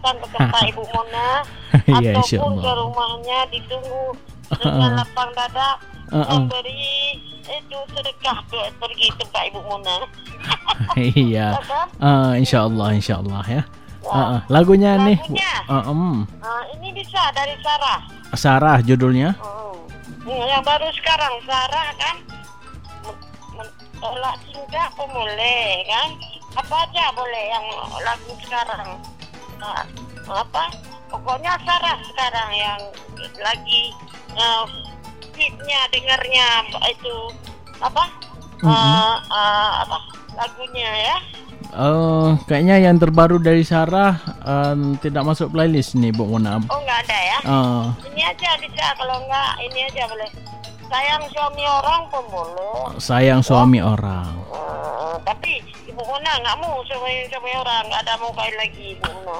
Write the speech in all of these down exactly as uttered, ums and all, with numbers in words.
datang ke tempat Ibu Mona Ya, ataupun insyaallah. ke rumahnya ditunggu dengan lapang dada Uh-uh. memberi itu sedekah per- pergi tempat Ibu Mona. Iya. Ya kan? Uh, insyaallah insyaallah ya. Ya. Uh-uh. Lagunya, nih. Lagunya? Uh, um. Nah, ini bisa dari Sarah. Sarah judulnya. Hmm. Yang baru sekarang Sarah kan men- tolak cinta pun boleh kan, apa aja boleh yang lagu sekarang. Nah, apa pokoknya Sarah sekarang yang lagi uh, hitnya dengarnya itu apa Mm-mm. uh, uh, apa lagunya ya. Uh, kayaknya yang terbaru dari Sarah uh, tidak masuk playlist nih, Bu Mona. Oh, nggak ada ya. Uh, Ini aja bisa, kalau nggak ini aja boleh. Sayang suami orang pun boleh. sayang suami orang. Uh, tapi Ibu Mona nggak mau sama sama orang, nggak ada mau kain lagi Ibu Mona.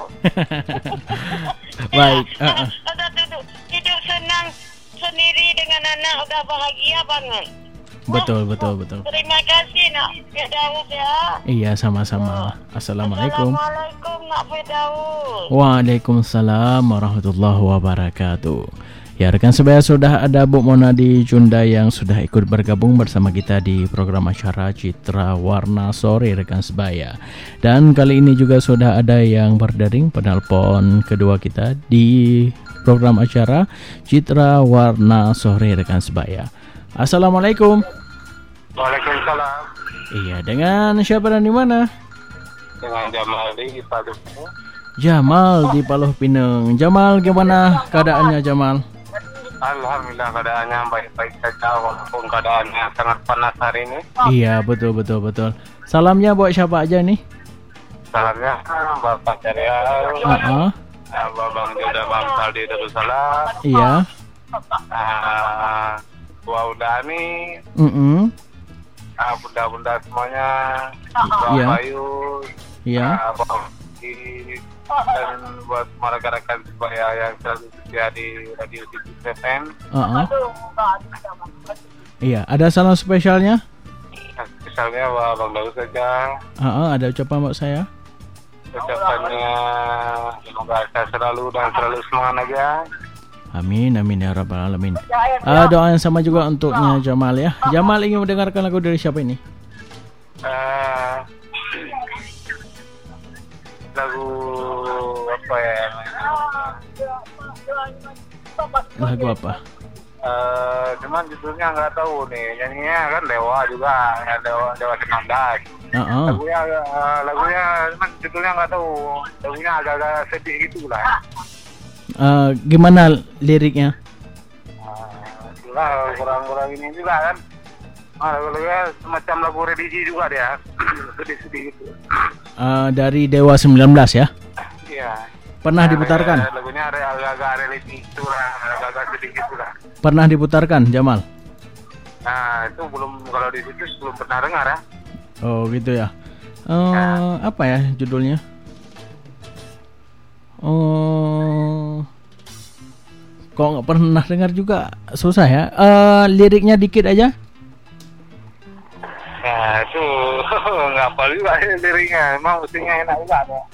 Baik. Ya, Uh-uh. udah hidup, hidup senang sendiri dengan anak udah bahagia banget. Betul betul betul. Terima kasih Nak Firdaus ya. Iya, sama-sama. Assalamualaikum. Assalamualaikum Nak Firdaus. Waalaikumsalam warahmatullahi wabarakatuh. Ya, rekan sebaya, sudah ada Bu Mona di Cunda yang sudah ikut bergabung bersama kita di program acara Citra Warna Sore, rekan sebaya. Dan kali ini juga sudah ada yang berdaring penelpon kedua kita di program acara Citra Warna Sore, rekan sebaya. Assalamualaikum. Waalaikumsalam. Iya, dengan siapa dan di mana? Dengan Jamal di Palu. Jamal di Paloh Pinang. Jamal, gimana keadaannya, Jamal? Alhamdulillah keadaannya baik-baik saja walaupun keadaannya sangat panas hari ini. Iya, betul betul betul. Salamnya buat siapa aja nih? Salamnya Bapak Carial, Heeh. Babang Joda Bang Saldi Darussalam, Iya. uh, Tua Udani, Mm-mm. uh, bunda-bunda semuanya, Iya. Bapak Bayu, Iya. uh, Bapak Ki, dan buat semua rekan-rekan supaya yang selalu setia di Radio Sibuk F M. Heeh. Iya, ada salam spesialnya? Misalnya Wah Bang Daud saja. Heeh, ada ucapan buat saya. Ucapannya semoga saya selalu dan selalu semangat aja. Amin, amin ya rabbal alamin. Uh, doa yang sama juga untuknya Jamal ya. Jamal ingin mendengarkan lagu dari siapa ini? Uh, lagu apa ya? Lagu apa? Uh, cuman judulnya nggak tahu nih. Nyanyinya kan Dewa juga, ya Dewa Dewa sembilan belas. Heeh. Lagunya uh, lagunya cuman judulnya nggak tahu. Lagunya agak-agak sedih gitu lah. Uh, gimana liriknya? Uh, itulah kurang-kurang ini juga kan. Ah, lagu-lagunya semacam lagu religi juga dia. Sedih-sedih gitu. Uh, dari Dewa sembilan belas ya? Iya. Pernah diputarkan? Nah, lagunya ada agak-agak religi itu lah, agak-agak sedih gitu lah. Pernah diputarkan, Jamal? Nah, itu belum, kalau di situ belum pernah dengar ya. Oh gitu ya. Uh, Ya. Apa ya judulnya? Oh, kok nggak pernah dengar juga, susah ya. Uh, liriknya dikit aja. Nah, itu nggak apa juga sih liriknya, emang musiknya enak juga tuh.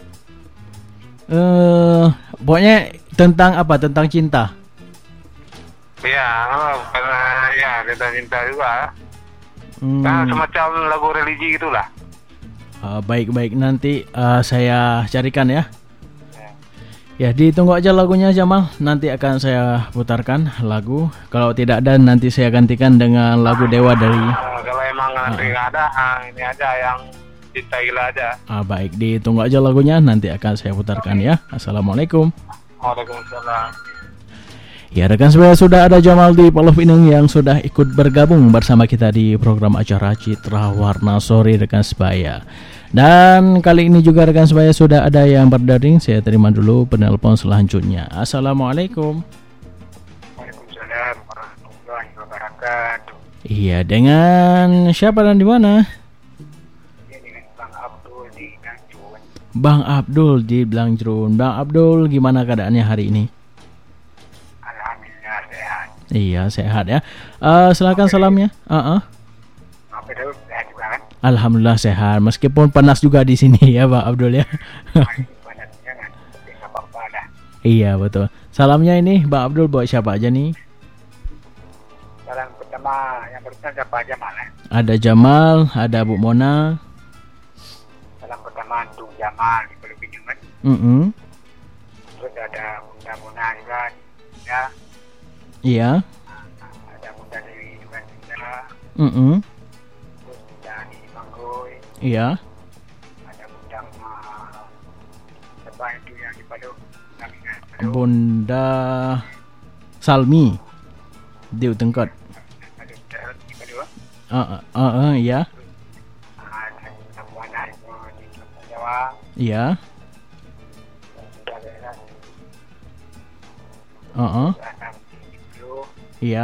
Uh, pokoknya tentang apa? Tentang cinta. Iya, karena ya kita cinta juga. Hmm. Nah, semacam lagu religi gitulah. Uh, baik-baik, nanti uh, saya carikan ya. Ya. Ya, ditunggu aja lagunya Jamal. Nanti akan saya putarkan lagu. Kalau tidak ada, nanti saya gantikan dengan lagu Dewa dari. Nah, kalau emang nanti nggak ada, ah, ini aja yang cinta gila aja. Ah, baik, ditunggu aja lagunya. Nanti akan saya putarkan ya. Assalamualaikum. Waalaikumsalam. Ya, rekan sebaya, sudah ada Jamal di Paloh Pinang yang sudah ikut bergabung bersama kita di program acara Citra Warna Sore, rekan sebaya. Dan kali ini juga rekan sebaya sudah ada yang berdaring. Saya terima dulu penelpon selanjutnya. Assalamualaikum. Waalaikumsalam warahmatullahi wabarakatuh. Iya, dengan siapa dan di mana? Ini Bang Abdul di Nganjung. Bang Abdul di Blangjerun. Bang Abdul, gimana keadaannya hari ini? Alhamdulillah sehat. Iya, sehat ya. Uh, silakan salamnya. Uh-uh. Apa itu sehat juga kan? Alhamdulillah sehat. Meskipun panas juga di sini ya, Bang Abdul ya. Banyaknya kan, tapi nggak apa-apa. Iya betul. Salamnya ini Bang Abdul buat siapa aja nih? Salam pertama yang pertama siapa aja mana? Ada Jamal, ada Bu Mona. Salam pertama Tung Jamal di Pulau Pinjung kan. Mm-mm. Terus ada Bunda Mona juga, ya. Iya. Ada Bunda Dewi juga, juga. Mm-mm. Terus Bunda di Manggoy. Iya. Ada Bunda uh, siapa itu yang di Palu? Kami ingat Palu. Bunda Salmi di Utengkot. Ada Bunda di Palu. Uh, uh, uh, uh, iya. Ada Bunda Muana itu di Kampung Jawa. Iya. Bunda Bella Uh, uh. ada di Palu. Iya.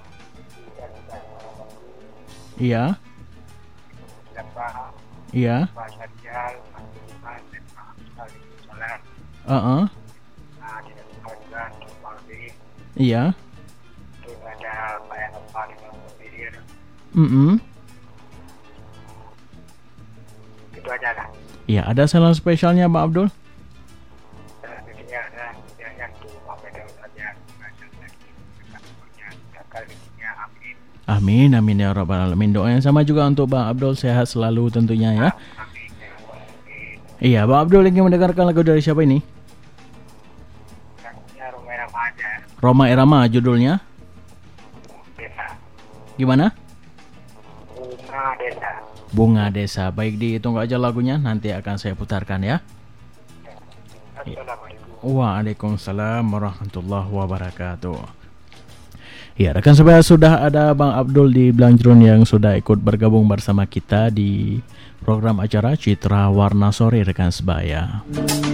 Iya. Siapa? Iya. Pak Syarial, Pak Tuhan, dan Pak Salim Salam. Uh, uh. Nah, di dalam juga Pak Biri. Iya. Terus ada Pak yang Pak di dalam Biri. Mm-mm. Itu aja lah. Iya, ada salam spesialnya Bang Abdul? Dan tentunya ada yang yang tu apa yang saja macam lagi dengan punya akal rezekinya. Amin. Amin, amin ya rabbal alamin. Doa yang sama juga untuk Bang Abdul, sehat selalu tentunya ya. Amin. Amin. Iya, Bang Abdul ingin mendengarkan lagu dari siapa ini? Lagunya Rumah Rama aja. Roma Irama judulnya. Desa. Gimana? Bunga Desa. Bunga Desa. Baik, ditunggu aja lagunya, nanti akan saya putarkan ya. Assalamualaikum. Waalaikumsalam warahmatullahi wabarakatuh. Ya, rekan sebaya, sudah ada Bang Abdul di Blangjrun yang sudah ikut bergabung bersama kita di program acara Citra Warna Sore rekan sebaya.